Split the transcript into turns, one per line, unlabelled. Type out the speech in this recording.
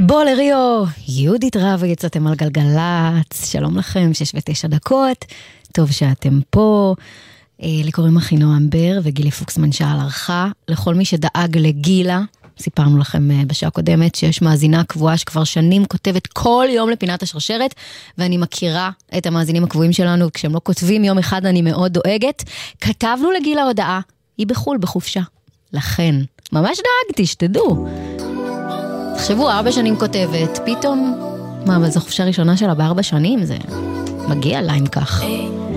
בולריו, יהודית רב, יצאתם על גלגלץ, שלום לכם, 6:09. טוב שאתם פה. לקוראים אחינועם בר וגילי פוקסמן שעל ערכה. לכל מי שדאג לגילה, סיפרנו לכם בשעה קודמת שיש מאזינה קבועה שכבר שנים כותבת כל יום לפינת השרשרת, ואני מכירה את המאזינים הקבועים שלנו, כשהם לא כותבים יום אחד אני מאוד דואגת. כתבנו לגילה הודעה, היא בחול בחופשה. לכן, ממש דאגתי, שתדעו. תחשבו, 4 שנים כותבת, פתאום, מה, אבל זו חופשה ראשונה שלה ב4 שנים? זה מגיע לה אם כך.